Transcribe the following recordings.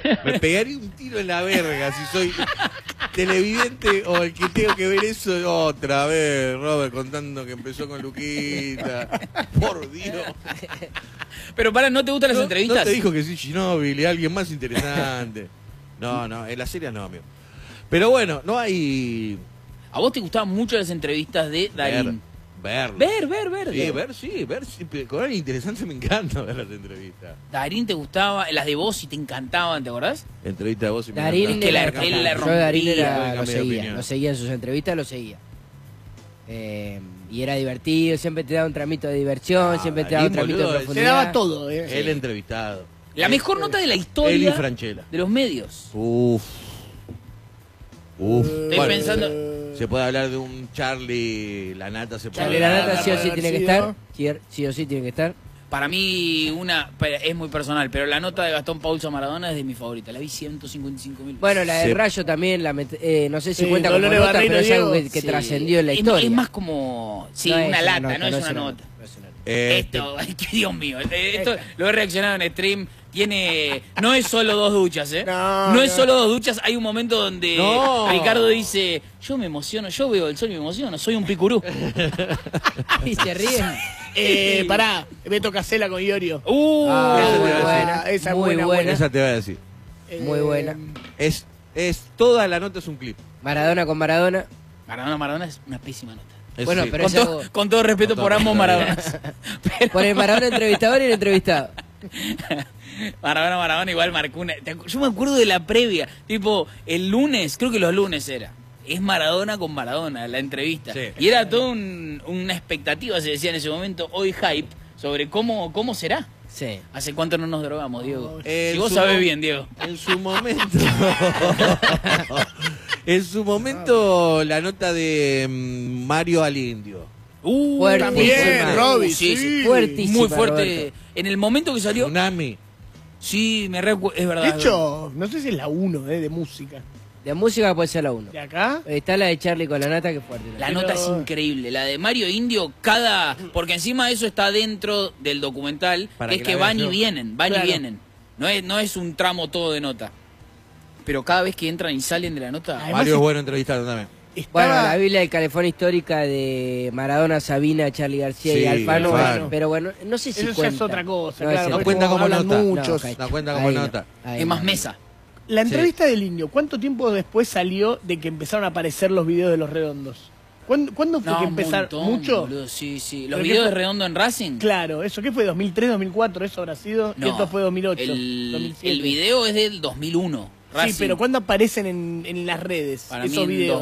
Me pegaría un tiro en la verga si soy televidente o el que tengo que ver eso otra vez. Robert contando que empezó con Luquita. Por Dios. Pero ¿no te gustan las entrevistas? No te dijo que sí, Ginóbili, alguien más interesante. No, en la serie no, amigo. Pero bueno, no hay... ¿A vos te gustaban mucho las entrevistas de Darín? Ver. Sí, ver. Con alguien interesante me encanta ver las entrevistas. Darín te gustaba, las de vos y te encantaban, ¿te acordás? Entrevista de vos y me Darín encanta. que la era- él la yo Darín rompía. lo seguía en sus entrevistas, lo seguía. Y era divertido, siempre te daba un tramito de diversión, siempre te daba un Darín, tramito de boludo, Se profundidad. daba todo, El entrevistado. La mejor nota de la historia Eli Franchella. de los medios. Uf. Estoy Bueno, pensando... se puede hablar de un Charlie La Nata, se puede Charlie La hablar. Nata sí o sí haber tiene que sido. estar, sí o sí tiene que estar. Para mí, es muy personal, pero la nota de Gastón Paulso a Maradona es de mi favorita. La vi 155.000. Bueno, la del Sí. Rayo también, no sé si Sí, cuenta como Dolores nota, Barreiro, pero es algo Diego. que Sí. trascendió en la Es- historia. Es más como... Sí, No una es lata, nota, no es una nota. no es una nota. Esto, ay, que Dios mío, esto lo he reaccionado en stream. No es solo 2 duchas, ¿eh? No, es no. solo 2 duchas. Hay un momento donde No. Ricardo dice: yo me emociono, yo veo el sol y me emociono, soy un picurú. Y se ríen. Pará, Beto Casella con Iorio. Ah, Esa muy te iba a buena, decir. Esa es muy buena, buena. Esa te voy a decir. Muy buena. Es toda la nota es un clip. Maradona con Maradona. Maradona es una pésima nota. Eso Bueno, sí. pero Con, eso- con todo respeto Con por todo ambos respeto. Maradonas. Por el Maradona entrevistador y el entrevistado. Maradona igual marcó una... Yo me acuerdo de la previa, tipo, el lunes, creo que los lunes era. Es Maradona con Maradona, la entrevista. Sí. Y era toda una expectativa, se decía en ese momento, hoy hype, sobre cómo será. Sí. ¿Hace cuánto no nos drogamos, Diego? En Si vos su sabés mo- bien, Diego. En su momento. En su momento, la nota de Mario al Indio. Fuertísima. También, Robbie, sí, sí. Fuertísima, Muy fuerte. Roberto. En el momento que salió, Tsunami. sí, es verdad. De hecho, no sé si es la 1 de música. De música puede ser la 1. ¿De acá? Está la de Charlie con la nata, que es fuerte. La Pero- nota es increíble. La de Mario Indio, porque encima eso está dentro del documental, Para que es que que la van veas y yo. vienen, van Claro. y vienen. No es un tramo todo de nota. Pero cada vez que entran y salen de la nota... Además, Mario es bueno entrevistando también. Bueno, Estaba... la Biblia de California histórica de Maradona, Sabina, Charlie García y Sí, Alfano, Alfano. pero bueno, no sé si Eso ya cuenta. es otra cosa, No, claro. ese No porque cuenta como hablan nota. muchos. No cuenta como ahí nota. ahí Es más no. mesa. La entrevista del Indio, ¿cuánto tiempo después salió de que empezaron a aparecer los videos de los redondos? ¿Cuándo fue No, que un empezaron? montón, ¿Mucho? boludo, sí, sí. ¿Los ¿Pero qué videos de fue? Redondo en Racing? Claro, ¿eso qué fue? ¿2003, 2004? ¿Eso habrá sido? No, Y esto fue 2008, El 2007. el video es del 2001. Sí, Racing. pero ¿cuándo aparecen en las redes Para mí esos en videos?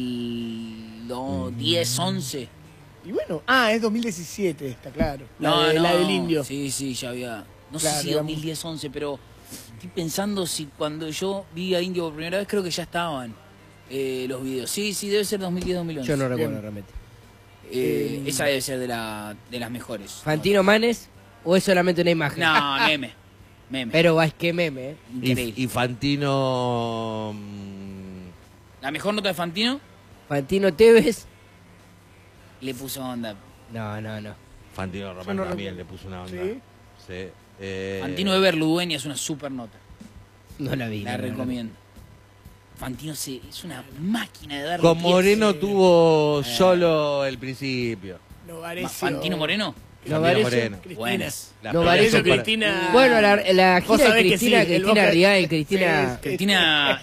2010, 11. Y bueno, es 2017, está claro. No, La del Indio. Sí, sí, ya había. No Claro, sé si digamos. 2010, 11, pero estoy pensando si cuando yo vi a Indio por primera vez, creo que ya estaban los videos. Sí, sí, debe ser 2010, 2011. Yo no recuerdo Bien. realmente. Esa debe ser de las mejores. ¿Fantino Manes o es solamente una imagen? No, meme. Meme. Pero es que meme, ¿eh? Increíble. Y Fantino. La mejor nota de Fantino Fantino Tevez. le puso onda. No. Fantino Román no también recuerdo. le puso una onda. ¿Sí? Sí. Fantino de Berludueña es una super nota. No la vi. La no, no, no. recomiendo. Fantino es una máquina de dar Con pies. Moreno tuvo solo el principio. Novarecio. ¿Fantino Moreno? Novarecio. Moreno. Cristina. Buenas. Las Novarecio, peleas son para- Cristina. Bueno, la Vos gira de sabés que Cristina, sí, el Cristina Boca- Rial, Cristina... Sí, Cristina,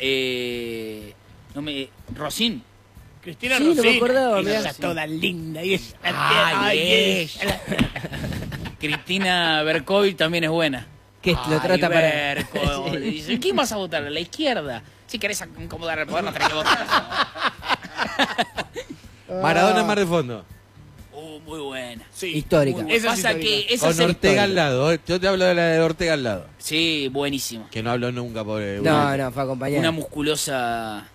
Rosín. Cristina Sí, no me Rosín. acordaba, Ella mirá. está toda linda. Y es... Ay, ella. Cristina Berkovich también es buena. Que lo trata para... Berko, le dice, ¿quién vas a votar? ¿A la izquierda? Si querés incomodar al poder, no tenés que votar. Maradona Mar de Fondo. Muy buena. Sí. Histórica. Muy buena. Esa es Pasa histórica. que esa Con es el- Ortega al lado. Yo te hablo de la de Ortega al lado. Sí, buenísimo. Que no habló nunca, pobre. No, fue acompañado. Una musculosa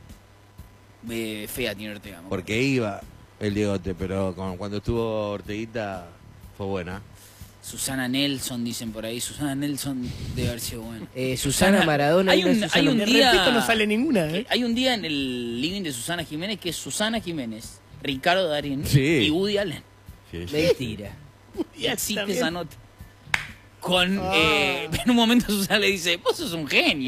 fea tiene Ortega. me acuerdo. Porque iba el Diegote, pero cuando estuvo Orteguita fue buena. Susana Nelson, dicen por ahí. Susana Nelson debe haber sido buena. Susana Maradona. Hay una un, Susana- hay un De día... repito no sale ninguna, ¿eh? Hay un día en el living de Susana Jiménez que es Susana Jiménez, Ricardo Darín Sí. y Woody Allen. Sí, sí. Mentira. Y existe también. esa nota. En un momento Susana le dice, vos sos un genio.